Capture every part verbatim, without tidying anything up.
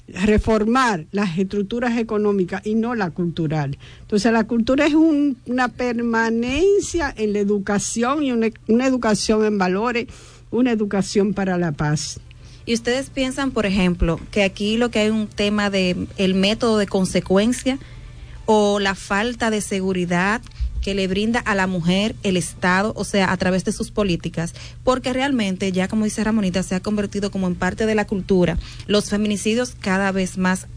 reformar las estructuras económicas y no la cultural. Entonces la cultura es un, una permanencia en la educación y una, una educación en valores, una educación para la paz. Y ustedes piensan, por ejemplo, que aquí lo que hay un tema de el método de consecuencia o la falta de seguridad que le brinda a la mujer el Estado, o sea, a través de sus políticas, porque realmente, ya como dice Ramonita, se ha convertido como en parte de la cultura. Los feminicidios cada vez más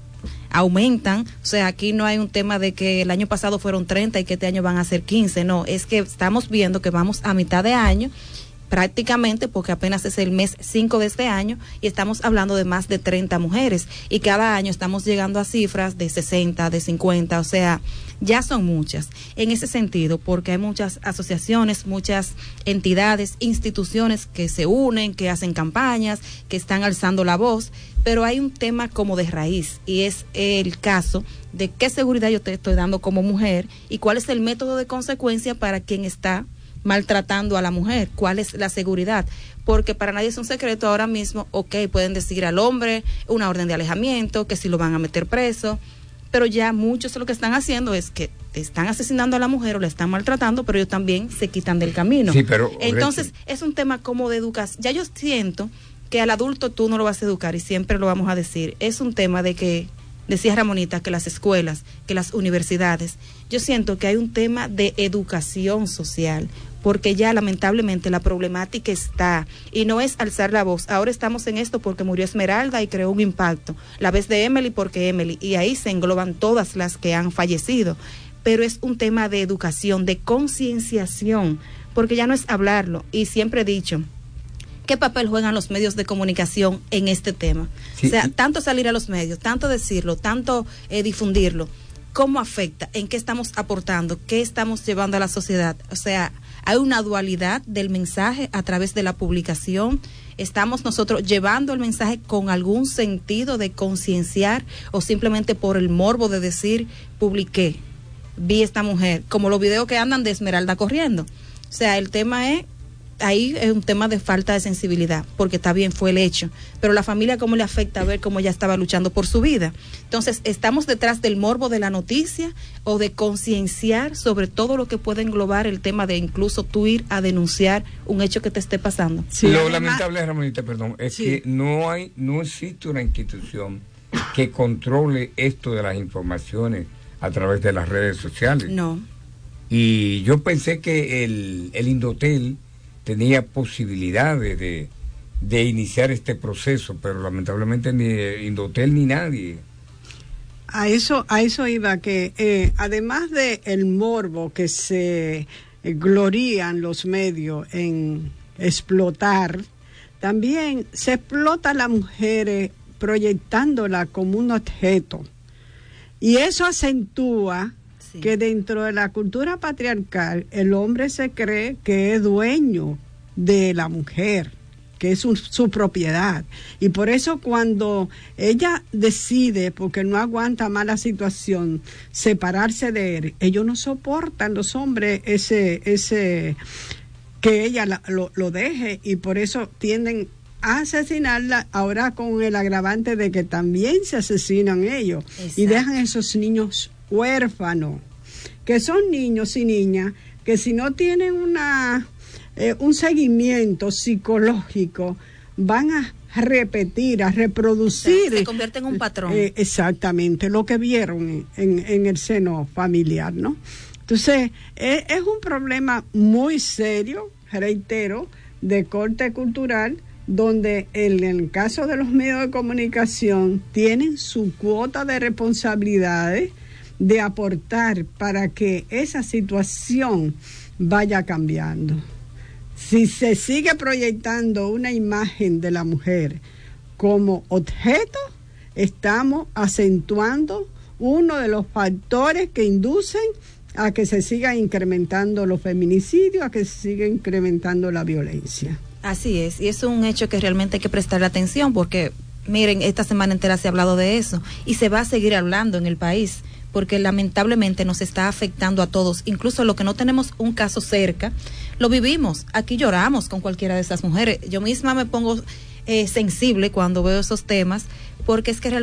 aumentan, o sea, aquí no hay un tema de que el año pasado fueron treinta y que este año van a ser quince, no, es que estamos viendo que vamos a mitad de año, prácticamente, porque apenas es el mes cinco de este año y estamos hablando de más de treinta mujeres y cada año estamos llegando a cifras de sesenta, de cincuenta, o sea, ya son muchas en ese sentido, porque hay muchas asociaciones, muchas entidades, instituciones que se unen, que hacen campañas, que están alzando la voz, pero hay un tema como de raíz y es el caso de qué seguridad yo te estoy dando como mujer y cuál es el método de consecuencia para quien está maltratando a la mujer, cuál es la seguridad, porque para nadie es un secreto ahora mismo, ok, pueden decir al hombre una orden de alejamiento, que si lo van a meter preso, pero ya muchos lo que están haciendo es que están asesinando a la mujer o la están maltratando, pero ellos también se quitan del camino. Sí, pero entonces es un tema como de educación. Ya yo siento que al adulto tú no lo vas a educar y siempre lo vamos a decir, es un tema de que, decía Ramonita, que las escuelas, que las universidades, yo siento que hay un tema de educación social, porque ya lamentablemente la problemática está, y no es alzar la voz, ahora estamos en esto porque murió Esmeralda y creó un impacto, la vez de Emily porque Emily, y ahí se engloban todas las que han fallecido, pero es un tema de educación, de concienciación, porque ya no es hablarlo, y siempre he dicho, ¿qué papel juegan los medios de comunicación en este tema? Sí, o sea, tanto salir a los medios, tanto decirlo, tanto eh, difundirlo, ¿cómo afecta? ¿En qué estamos aportando? ¿Qué estamos llevando a la sociedad? O sea, hay una dualidad del mensaje a través de la publicación. ¿Estamos nosotros llevando el mensaje con algún sentido de concienciar o simplemente por el morbo de decir, publiqué, vi esta mujer, como los videos que andan de Esmeralda corriendo? O sea, el tema es, ahí es un tema de falta de sensibilidad, porque está bien, fue el hecho, pero la familia cómo le afecta a ver cómo ella estaba luchando por su vida. Entonces, ¿estamos detrás del morbo de la noticia o de concienciar sobre todo lo que puede englobar el tema de incluso tú ir a denunciar un hecho que te esté pasando? Sí, lo lamentable, Ramonita, perdón, es sí. que no hay, no existe una institución que controle esto de las informaciones a través de las redes sociales. No. Y yo pensé que el, el Indotel tenía posibilidades de, de iniciar este proceso, pero lamentablemente ni Indotel ni nadie. A eso, a eso iba, que eh, además de el morbo que se eh, glorían los medios en explotar, también se explota a la mujer eh, proyectándola como un objeto. Y eso acentúa sí. que dentro de la cultura patriarcal el hombre se cree que es dueño de la mujer, que es un, su propiedad. Y por eso cuando ella decide, porque no aguanta más la situación, separarse de él, ellos no soportan, los hombres, ese, ese que ella la, lo, lo deje, y por eso tienden a asesinarla, ahora con el agravante de que también se asesinan ellos. Exacto. Y dejan a esos niños huérfanos, que son niños y niñas que si no tienen una eh, un seguimiento psicológico van a repetir, a reproducir. Se convierte en un patrón. Eh, exactamente, lo que vieron en, en el seno familiar, ¿no? Entonces, es, es un problema muy serio, reitero, de corte cultural, donde en el caso de los medios de comunicación tienen su cuota de responsabilidades de aportar para que esa situación vaya cambiando. Si se sigue proyectando una imagen de la mujer como objeto, estamos acentuando uno de los factores que inducen a que se siga incrementando los feminicidios, a que se siga incrementando la violencia. Así es, y es un hecho que realmente hay que prestarle atención, porque miren, esta semana entera se ha hablado de eso y se va a seguir hablando en el país, porque lamentablemente nos está afectando a todos, incluso los que no tenemos un caso cerca, lo vivimos, aquí lloramos con cualquiera de esas mujeres. Yo misma me pongo eh, sensible cuando veo esos temas, porque es que realmente